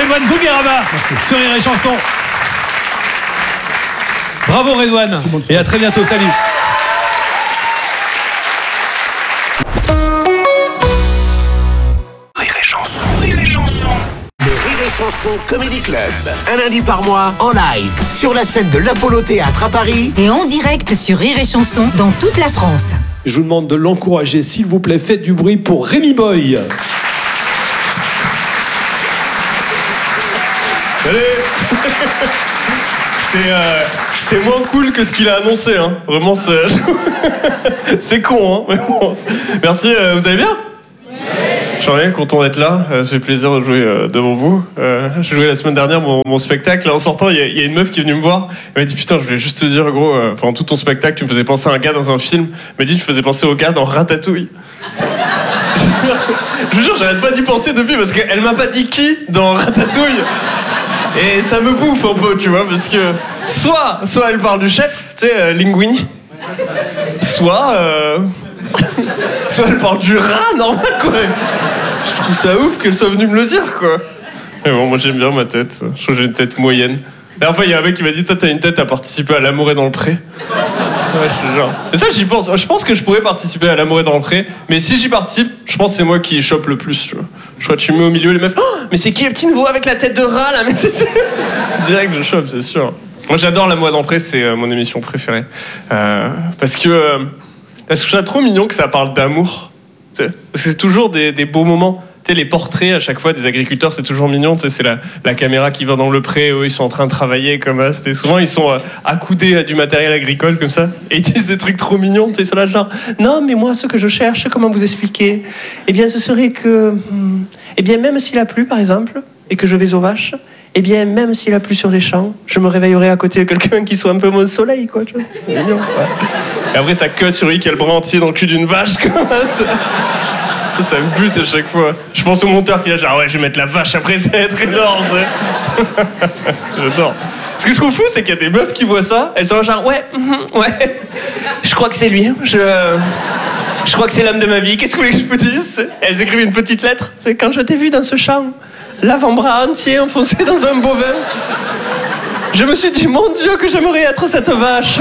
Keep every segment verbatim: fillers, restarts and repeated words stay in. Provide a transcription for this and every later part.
Redouane Bougueraba sur Rire et Chanson. Bravo Redouane. Et à très bientôt. Salut. Rire et Chanson, Rire et Chanson. Le Rire et Chanson Comedy Club. Un lundi par mois, en live, sur la scène de l'Apollo Théâtre à Paris. Et en direct sur Rire et Chanson dans toute la France. Je vous demande de l'encourager, s'il vous plaît. Faites du bruit pour Rémi Boy. Salut. C'est euh, c'est moins cool que ce qu'il a annoncé, hein. Vraiment, c'est c'est con, hein. Mais bon. Merci. Euh, vous allez bien? Je suis rien content d'être là. Euh, ça fait plaisir de jouer euh, devant vous. Euh, j'ai joué la semaine dernière mon, mon spectacle. En sortant, il y, y a une meuf qui est venue me voir. Elle m'a dit putain, je voulais juste te dire, gros, euh, pendant tout ton spectacle, tu me faisais penser à un gars dans un film. Elle m'a dit tu faisais penser au gars dans Ratatouille. Je vous jure, j'arrête pas d'y penser depuis parce qu'elle m'a pas dit qui dans Ratatouille. Et ça me bouffe un peu, tu vois, parce que soit, soit elle parle du chef, tu sais, euh, Linguini, soit, euh, soit elle parle du rat, normal, quoi. Je trouve ça ouf qu'elle soit venue me le dire, quoi. Mais bon, moi j'aime bien ma tête, je trouve que j'ai une tête moyenne. La dernière fois, il y a un mec qui m'a dit, toi t'as une tête à participer à L'amour est dans le pré. Ouais, je suis genre... Et ça, j'y pense. Je pense que je pourrais participer à L'amour est dans le pré, mais si j'y participe, je pense que c'est moi qui chope le plus, tu vois. Je crois que tu me mets au milieu, les meufs. Oh, mais c'est qui le petit nouveau avec la tête de rat, là? Mais c'est... Direct, je chope, c'est sûr. Moi, j'adore L'amour est dans le pré, c'est euh, mon émission préférée. Euh, parce que... Euh, parce que je trouve ça trop mignon que ça parle d'amour. Tu sais, parce que c'est toujours des, des beaux moments. Tu sais, les portraits, à chaque fois, des agriculteurs, c'est toujours mignon. Tu sais, c'est la, la caméra qui va dans le pré, eux, ils sont en train de travailler comme ça. C'était souvent, ils sont euh, accoudés à du matériel agricole, comme ça. Et ils disent des trucs trop mignons. Tu sais, sur là, genre, non, mais moi, ce que je cherche, comment vous expliquer? Eh bien, ce serait que... Hmm, eh bien, même s'il a plu, par exemple, et que je vais aux vaches, eh bien, même s'il a plu sur les champs, je me réveillerai à côté de quelqu'un qui soit un peu mon soleil, quoi. Tu vois, c'est mignon, ouais. Et après, ça cut sur lui qui a le bras entier dans le cul d'une vache, comme ça. Ça me bute à chaque fois. Je pense au monteur qui est là, genre, ouais, je vais mettre la vache après, ça va être énorme, tu sais. J'adore. Ce que je trouve fou, c'est qu'il y a des meufs qui voient ça, elles sont là, genre, ouais, mm, ouais, je crois que c'est lui. Je, je crois que c'est l'homme de ma vie. Qu'est-ce que vous voulez que je vous dise? Elles écrivent une petite lettre. C'est quand je t'ai vu dans ce champ, l'avant-bras entier enfoncé dans un bovin, je me suis dit, mon Dieu, que j'aimerais être cette vache.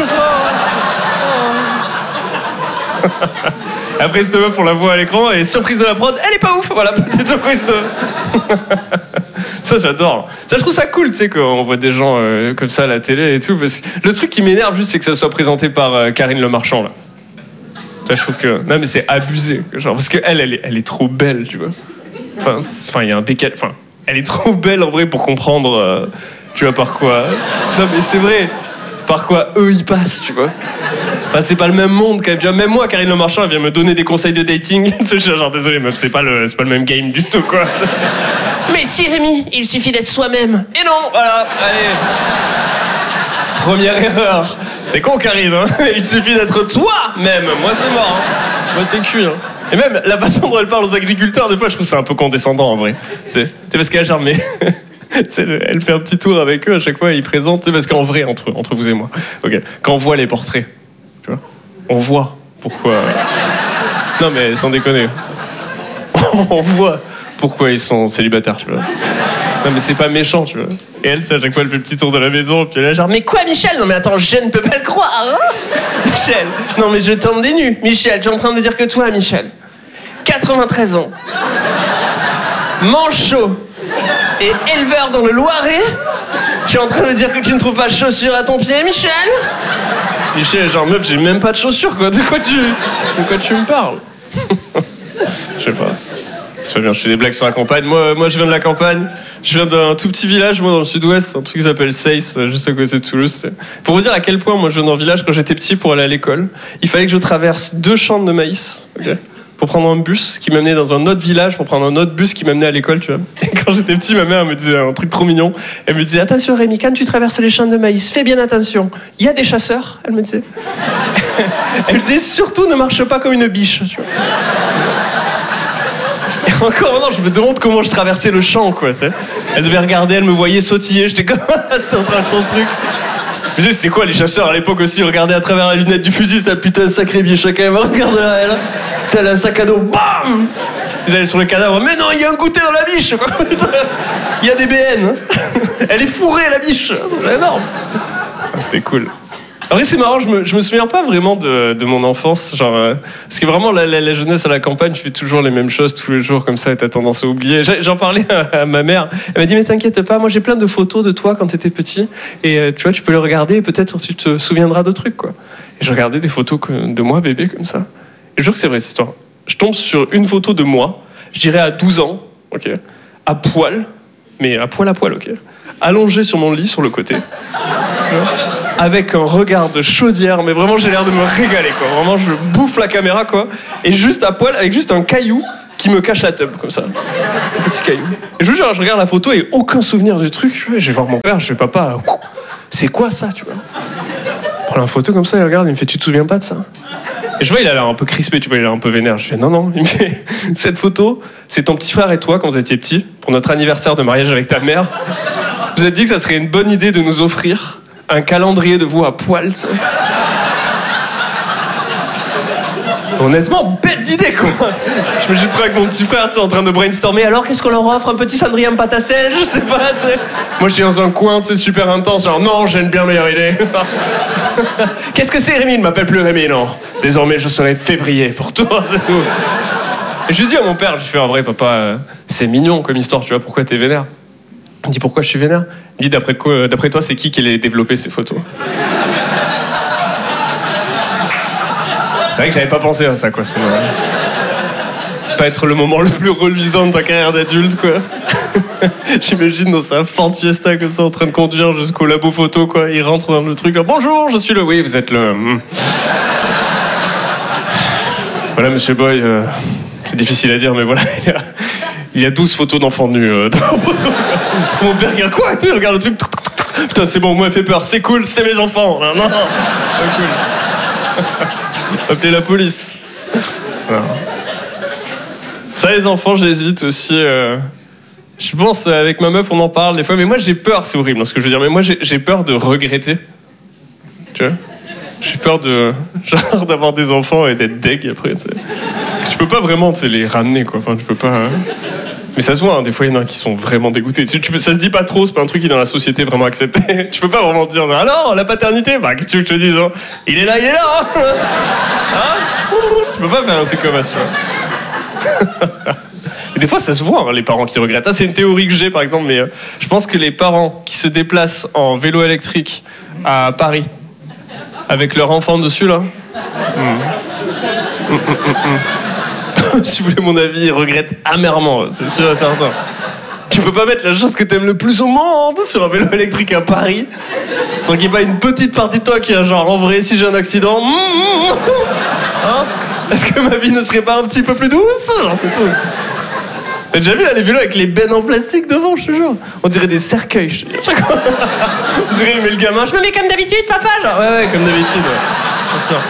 Oh. Après, cette meuf, on la voit à l'écran et surprise de la prod, elle est pas ouf. Voilà, petite surprise de... Ça, j'adore. Ça, je trouve ça cool, tu sais, quand on voit des gens euh, comme ça à la télé et tout. Parce que le truc qui m'énerve juste, c'est que ça soit présenté par euh, Karine Le Marchand, là. Ça, je trouve que... Non, mais c'est abusé. Genre, parce qu'elle, elle est, elle est trop belle, tu vois. Enfin, enfin, il y a un décal... Enfin, elle est trop belle, en vrai, pour comprendre... Euh, tu vois, par quoi... Non, mais c'est vrai. Par quoi eux, ils passent, tu vois. Enfin, c'est pas le même monde quand même. Tu vois, même moi, Karine Le Marchand, elle vient me donner des conseils de dating. Je suis genre, désolé, meuf, c'est pas le, c'est pas le même game du tout, quoi. Mais si, Rémi, il suffit d'être soi-même. Et non, voilà, allez. Première erreur. C'est con, Karine, hein. Il suffit d'être toi-même. Moi, c'est mort, hein. Moi, c'est cuit, hein. Et même, la façon dont elle parle aux agriculteurs, des fois, je trouve c'est un peu condescendant, en vrai. C'est parce qu'elle a genre, mais... elle fait un petit tour avec eux à chaque fois, ils présentent, parce qu'en vrai, entre, entre vous et moi, okay, quand on voit les portraits, tu vois, on voit pourquoi... Non mais sans déconner, on voit pourquoi ils sont célibataires, tu vois. Non mais c'est pas méchant, tu vois. Et elle, à chaque fois, elle fait le petit tour de la maison, puis elle est genre, mais quoi, Michel? Non mais attends, je ne peux pas le croire, hein, Michel. Non mais je tente des nues, Michel. Tu es en train de me dire que toi, Michel, quatre-vingt-treize ans, manchot et éleveur dans le Loiret, tu es en train de me dire que tu ne trouves pas de chaussures à ton pied, Michel? Michel, genre, meuf, j'ai même pas de chaussures, quoi. De quoi tu, de quoi tu me parles? Je sais pas. C'est pas bien, je fais des blagues sur la campagne. Moi, moi, je viens de la campagne. Je viens d'un tout petit village, moi, dans le sud-ouest, un truc qui s'appelle Seyss, juste à côté de Toulouse. Pour vous dire à quel point, moi, je viens d'un village, quand j'étais petit, pour aller à l'école, il fallait que je traverse deux champs de maïs, ok, pour prendre un bus qui m'amenait dans un autre village, pour prendre un autre bus qui m'amenait à l'école, tu vois. Et quand j'étais petit, ma mère me disait un truc trop mignon. Elle me disait, attention Rémi, quand tu traverses les champs de maïs, fais bien attention. Il y a des chasseurs, elle me disait. Elle me disait, surtout ne marche pas comme une biche, tu vois. Et encore maintenant, je me demande comment je traversais le champ, quoi. T'sais. Elle devait regarder, elle me voyait sautiller, j'étais comme, c'était en train de son truc. Je me disais, c'était quoi les chasseurs à l'époque aussi? Regarder à travers la lunette du fusil, c'était putain, sacré biche, quand même. Regarde là, elle. T'as un sac à dos, bam! Ils allaient sur le cadavre. Mais non, il y a un goûter dans la biche. Quoi. Il y a des B N. Elle est fourrée, la biche. C'est énorme. C'était cool. En vrai, c'est marrant, je me, je me souviens pas vraiment de, de mon enfance. Genre, euh, parce que vraiment, la, la, la jeunesse à la campagne, je fais toujours les mêmes choses tous les jours, comme ça, et t'as tendance à oublier. J'en parlais à, à ma mère. Elle m'a dit, mais t'inquiète pas, moi j'ai plein de photos de toi quand t'étais petit. Et euh, tu vois, tu peux les regarder et peut-être tu te souviendras de trucs, quoi. Et je regardais des photos de moi, bébé, comme ça. Et je jure que c'est vrai, cette histoire. Je tombe sur une photo de moi, je dirais à douze ans, ok, à poil, mais à poil à poil, ok, allongé sur mon lit, sur le côté. Avec un regard de chaudière, mais vraiment j'ai l'air de me régaler, quoi. Vraiment je bouffe la caméra, quoi. Et juste à poil, avec juste un caillou qui me cache la teub, comme ça. Un petit caillou. Et je vous jure, je regarde la photo et aucun souvenir du truc. Je vais voir mon père, je vais papa, c'est quoi ça, tu vois. Je prends la photo comme ça, il regarde, il me fait, tu te souviens pas de ça? Et je vois, il a l'air un peu crispé, tu vois, il a l'air un peu vénère. Je fais, non, non. Il me fait, cette photo, c'est ton petit frère et toi quand vous étiez petits, pour notre anniversaire de mariage avec ta mère. Vous avez dit que ça serait une bonne idée de nous offrir un calendrier de vous à poil, ça. Honnêtement, bête d'idée, quoi. Je me suis trouvé avec mon petit frère, tu sais, en train de brainstormer. Alors, qu'est-ce qu'on leur offre? Un petit cendrier en pâte à sel? Je sais pas, tu sais. Moi, j'étais dans un coin, tu sais, super intense. Genre, non, j'ai une bien meilleure idée. Qu'est-ce que c'est, Rémi? Il ne m'appelle plus Rémi, non. Désormais, je serai février pour toi, c'est tout. Et je lui dis à mon père, je lui fais, en vrai, papa, euh, c'est mignon comme histoire, tu vois, pourquoi t'es vénère? Il me dit, pourquoi je suis vénère? Il me dit, d'après, quoi, d'après toi, c'est qui qui allait développer ces photos? C'est vrai que j'avais pas pensé à ça, quoi. Sinon, pas être le moment le plus reluisant de ta carrière d'adulte, quoi. J'imagine dans sa Ford Fiesta comme ça, en train de conduire jusqu'au labo photo, quoi. Il rentre dans le truc, là, bonjour, je suis le... Oui, vous êtes le... Voilà, monsieur Boy, euh, c'est difficile à dire, mais voilà, il y a, il y a douze photos d'enfants nus euh, dans la photo. Mon père regarde quoi? Tu regarde le truc. Putain, c'est bon, moi, il fait peur, c'est cool, c'est mes enfants. Non, non, c'est cool. Appelez la police. Non. Ça, les enfants, j'hésite aussi. Euh... Je pense, avec ma meuf, on en parle des fois, mais moi, j'ai peur, c'est horrible, hein, ce que je veux dire, mais moi, j'ai, j'ai peur de regretter. Tu vois? J'ai peur de, genre, d'avoir des enfants et d'être deg après, tu sais. Parce que tu peux pas vraiment, tu sais, les ramener, quoi. Enfin, tu peux pas... Hein. Mais ça se voit, hein, des fois, il y en a qui sont vraiment dégoûtés. Tu, tu, ça se dit pas trop, c'est pas un truc qui est dans la société vraiment accepté. Tu peux pas vraiment dire, alors, la paternité, bah, qu'est-ce que tu veux que je te dise, hein? Il est là, il est là, hein, hein? Tu peux pas faire un truc comme ça, tu vois. Mais des fois, ça se voit, hein, les parents qui regrettent. Ça, c'est une théorie que j'ai, par exemple, mais euh, je pense que les parents qui se déplacent en vélo électrique à Paris, avec leur enfant dessus, là... Mm. Mm, mm, mm, mm. Si vous voulez mon avis, ils regrettent amèrement, c'est sûr et certain. Tu peux pas mettre la chose que t'aimes le plus au monde sur un vélo électrique à Paris sans qu'il n'y ait pas une petite partie de toi qui a genre, en vrai, si j'ai un accident... Mm, mm, hein? Est-ce que ma vie ne serait pas un petit peu plus douce? Genre, c'est tout. T'as déjà vu là les vélos avec les bennes en plastique devant, je te jure? On dirait des cercueils, je te jure. On dirait, mais le gamin, je me mets comme d'habitude, papa, genre. Ouais, ouais, comme d'habitude, ouais. Bien sûr.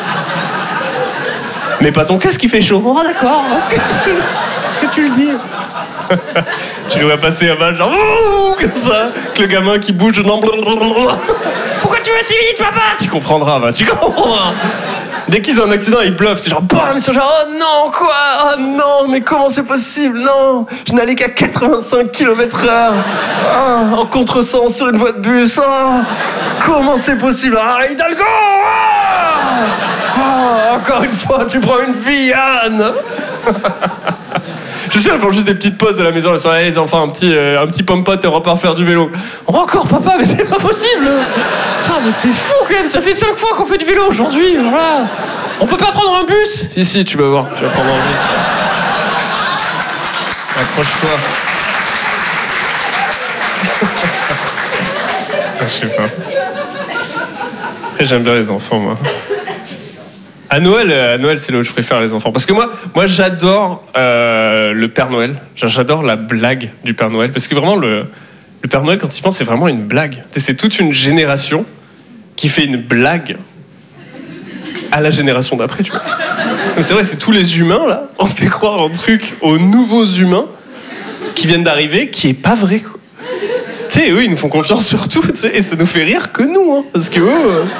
Mais pas ton casque qui fait chaud. Oh, d'accord, est-ce que tu, est-ce que tu le dis? Tu dois passer à mal, genre, comme ça, avec le gamin qui bouge, non, pourquoi tu vas si vite, papa? Tu comprendras, va, tu comprendras. Dès qu'ils ont un accident, ils bluffent. C'est genre, bam, ils sont genre, oh non, quoi? Oh non, mais comment c'est possible? Non, je n'allais qu'à quatre-vingt-cinq kilomètres heure. Oh, en contresens sur une voie de bus. Oh, comment c'est possible? Ah, Hidalgo! Oh, oh, encore une fois, tu prends une vie, Anne. Je suis sûr, elles font juste des petites pauses de la maison. Elles sont allées, les enfants, un petit, euh, un petit pomme-pote et on repart faire du vélo. Oh, encore, papa, mais c'est pas possible. Ah, mais c'est fou quand même, ça fait cinq fois qu'on fait du vélo aujourd'hui. Voilà. On peut pas prendre un bus? Si, si, tu vas voir, tu vas prendre un bus. Accroche-toi. Je sais pas. J'aime bien les enfants, moi. À Noël, à Noël, c'est là où je préfère les enfants. Parce que moi, moi j'adore euh, le Père Noël. J'adore la blague du Père Noël. Parce que vraiment, le, le Père Noël, quand il pense, c'est vraiment une blague. C'est toute une génération qui fait une blague à la génération d'après, tu vois. Donc c'est vrai, c'est tous les humains, là. On fait croire un truc aux nouveaux humains qui viennent d'arriver, qui est pas vrai, quoi. Tu sais, eux, ils nous font confiance sur tout, tu sais, et ça nous fait rire que nous, hein. Parce que eux...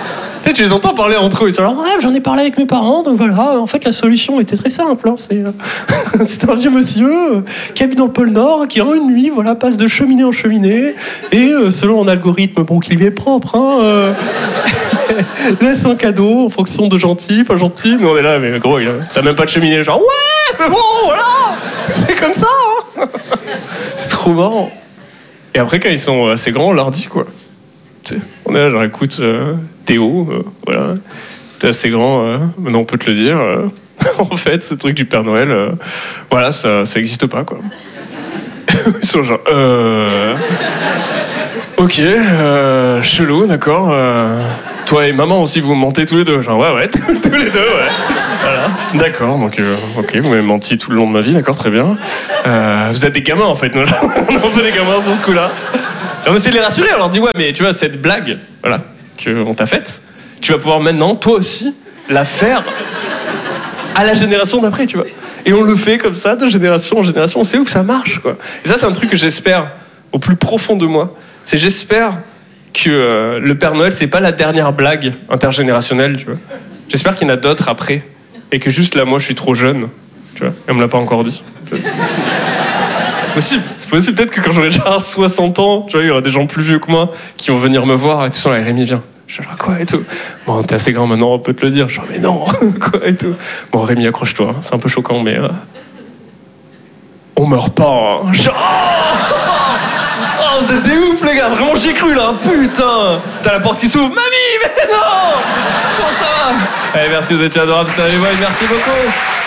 Tu sais, tu les entends parler entre eux. Ils sont là, ouais, j'en ai parlé avec mes parents, donc voilà. En fait, la solution était très simple. Hein. C'est, euh, c'est un vieux monsieur euh, qui habite dans le pôle Nord, qui en une nuit, voilà, passe de cheminée en cheminée, et euh, selon un algorithme, bon, qui lui est propre, hein, euh, laisse un cadeau en fonction de gentil, pas gentil. Nous, on est là, mais gros, t'as même pas de cheminée. Genre, ouais, mais bon, voilà, c'est comme ça. Hein. C'est trop marrant. Et après, quand ils sont assez grands, on leur dit, quoi. Tu sais, on est là, genre, écoute, euh, Théo, euh, voilà, t'es assez grand, euh, maintenant on peut te le dire. Euh, en fait, ce truc du Père Noël, euh, voilà, ça, ça existe pas, quoi. Ils sont genre, euh... ok, euh, chelou, d'accord. Euh, toi et maman aussi, vous mentez tous les deux. Genre, ouais, ouais, tous les deux, ouais. Voilà, d'accord, donc, euh, ok, vous m'avez menti tout le long de ma vie, d'accord, très bien. Euh, vous êtes des gamins, en fait, nous, on est un peu des gamins sur ce coup-là. On essaie de les rassurer, on leur dit, ouais, mais tu vois, cette blague, voilà, qu'on t'a faite, tu vas pouvoir maintenant, toi aussi, la faire à la génération d'après, tu vois. Et on le fait comme ça, de génération en génération. C'est ouf, ça marche, quoi. Et ça, c'est un truc que j'espère, au plus profond de moi. C'est j'espère que euh, le Père Noël, c'est pas la dernière blague intergénérationnelle, tu vois. J'espère qu'il y en a d'autres après. Et que juste là, moi, je suis trop jeune, tu vois. Et on me l'a pas encore dit. C'est possible. C'est possible, peut-être que quand j'aurai déjà soixante ans, tu vois, il y aura des gens plus vieux que moi qui vont venir me voir et tout ça, là, Rémi, viens. Je suis genre, quoi et tout. Bon, t'es assez grand maintenant, on peut te le dire. Je suis genre, mais non, quoi et tout. Bon, Rémi, accroche-toi, c'est un peu choquant, mais. Euh... On meurt pas. Hein. Genre... Oh, c'était ouf, les gars, vraiment, j'y ai cru là, putain. T'as la porte qui s'ouvre, mamie, mais non. Comment ça va? Allez, merci, vous étiez adorables, salut, ouais, merci beaucoup.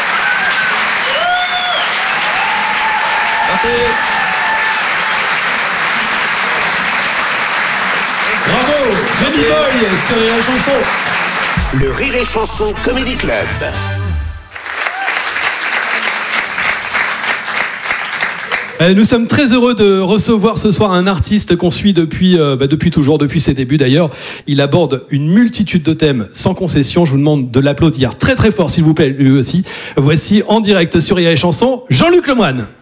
Merci. Bravo, Rémi Boy sur Rire et Chanson. Le Rire et Chanson Comedy Club. Nous sommes très heureux de recevoir ce soir un artiste qu'on suit depuis, euh, bah depuis toujours, depuis ses débuts d'ailleurs. Il aborde une multitude de thèmes sans concession. Je vous demande de l'applaudir très très fort s'il vous plaît lui aussi. Voici en direct sur Rire et Chanson, Jean-Luc Lemoine.